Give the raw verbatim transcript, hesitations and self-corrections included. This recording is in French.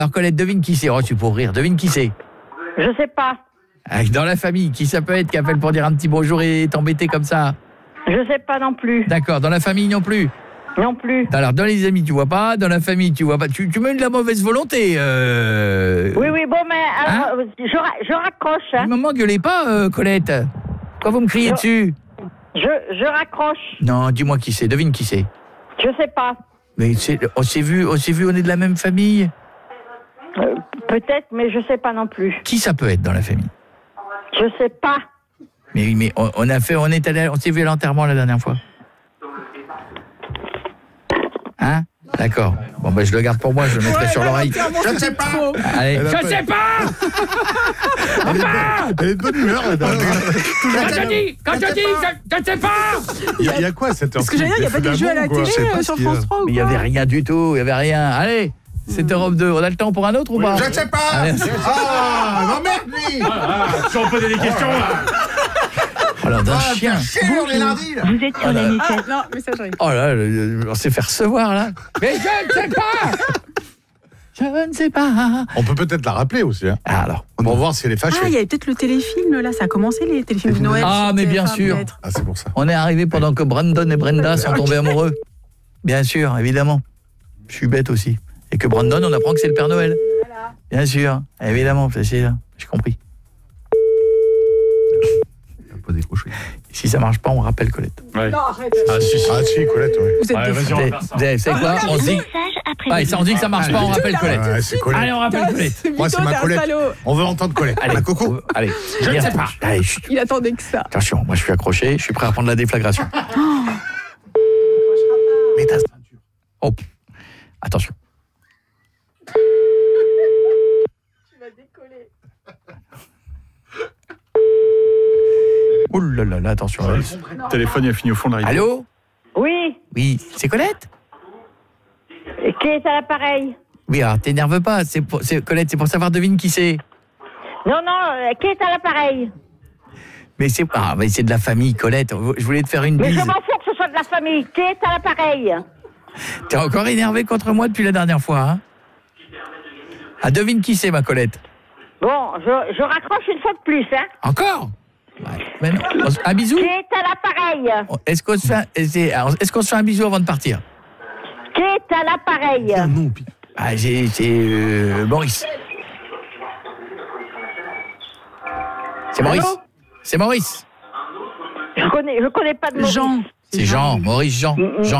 Alors Colette, devine qui c'est. Oh, tu pour rire. Devine qui c'est. Je sais pas. Dans la famille, qui ça peut être qui appelle pour dire un petit bonjour et t'embêter comme ça? Je sais pas non plus. D'accord, dans la famille non plus. Non plus. Alors dans les amis tu vois pas, dans la famille tu vois pas. Tu, tu mets de la mauvaise volonté. Euh... Oui, oui, bon, mais alors, Hein je, ra- je raccroche. Hein. Maman, gueulez pas, euh, Colette. Pourquoi vous me criez Je- dessus? Je, je raccroche. Non, dis-moi qui c'est, devine qui c'est. Je sais pas. Mais c'est, on s'est vu, on s'est vu, on est de la même famille. Euh, peut-être, mais je sais pas non plus. Qui ça peut être dans la famille? Je sais pas. Mais, mais on, on a fait, on est allé, on s'est vu à l'enterrement la dernière fois. Hein? D'accord. Bon ben je le garde pour moi, je le mettrai Ouais, sur là, l'oreille. l'enterrement, Je ne c'était sais pas. trop. Allez. Elle a Je pas- sais pas. Elle est, bonne, elle est de bonne humeur, la dame. Quand je dis, quand je dis, je, je sais pas. Il y, a- il y a quoi à cette heure? Parce que j'allais dire, il n'y a pas des jeux à la télé euh, sur France trois ou Mais il y quoi avait rien du tout, il y avait rien. Allez, c'est Europe deux. On a le temps pour un autre ou pas? Je ne sais pas. Allez. Ah, non merde, lui. Si on pose des questions là. Alors d'un Ah, chien. chier, on est lundi, là. Vous êtes sur la Ah, non, messagerie. Oh là, le- on s'est fait recevoir là. Mais je ne sais pas. Je ne sais pas. On peut peut-être la rappeler aussi. Hein. Ah, alors. Pour voir si elle est fâchée. Ah, il y avait peut-être le téléfilm, là, ça a commencé, les téléfilms de Noël. Ah, sur mais bien T F un, sûr. peut-être. Ah, c'est pour ça. On est arrivé pendant que Brandon et Brenda sont tombés amoureux. Bien sûr, évidemment. Je suis bête aussi. Et que Brandon, on apprend que c'est le Père Noël. Bien sûr, évidemment, c'est ça. J'ai compris. Pas décroché. Si ça marche pas, on rappelle Colette. Ouais. Non, arrête. Ah si si. Ah, si, Colette, ouais. Vous êtes Ouais, des vas-y, fous. on va C'est faire ça. c'est- c'est quoi? On se dit. Ouais, ça on dit que ça marche pas, on rappelle Colette. Ouais, c'est Colette. Allez, on rappelle Colette. C'est Moi, c'est mytho, ma t'es un Colette. salaud. On veut entendre Colette. Allez, Ah, Coco. on- allez. Je ne viens. sais pas. Allez, chut. Il attendait que ça. Attention, moi je suis accroché, je suis prêt à prendre la déflagration. Mais ta ceinture. Oh, attention. Tu vas décoller. Ouh là là là, attention. Allez. Le téléphone il a fini au fond de la rivière. Allô? Oui. Oui, c'est Colette? Et qui est à l'appareil? Oui, alors t'énerve pas, c'est pour, c'est Colette, c'est pour savoir devine qui c'est. Non, non, euh, qui est à l'appareil? Mais c'est ah, mais c'est de la famille, Colette. Je voulais te faire une Mais bise. je m'en fous que ce soit de la famille. Qui est à l'appareil? T'es encore énervé contre moi depuis la dernière fois, hein? Ah, devine qui c'est, ma Colette? Bon, je, je raccroche une fois de plus, hein. Encore? Ouais. Mais non. Un bisou? Qui est à l'appareil? Est-ce qu'on se fait, un- est-ce alors, est-ce qu'on se fait un bisou avant de partir? Qui est à l'appareil? Non, Ah, j'ai, c'est euh, Maurice. C'est Maurice. Allô? C'est Maurice. Je connais, je connais pas de Maurice. Jean. C'est Jean, Maurice Jean. Jean